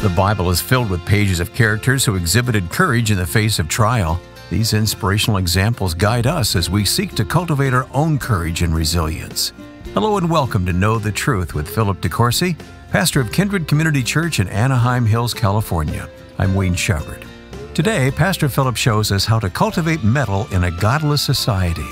The Bible is filled with pages of characters who exhibited courage in the face of trial. These inspirational examples guide us as we seek to cultivate our own courage and resilience. Hello and welcome to Know the Truth with Philip DeCourcy, pastor of Kindred Community Church in Anaheim Hills, California. I'm Wayne Shepherd. Today, Pastor Philip shows us how to cultivate mettle in a godless society.